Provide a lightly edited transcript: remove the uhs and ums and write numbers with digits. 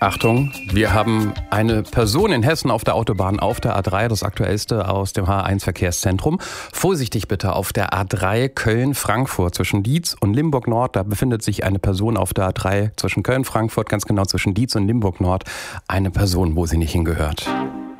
Achtung, wir haben eine Person in Hessen auf der Autobahn auf der A3, das aktuellste aus dem H1-Verkehrszentrum. Vorsichtig bitte auf der A3 Köln-Frankfurt zwischen Dietz und Limburg-Nord. Da befindet sich eine Person auf der A3 zwischen Köln-Frankfurt, ganz genau zwischen Dietz und Limburg-Nord. Eine Person, wo sie nicht hingehört.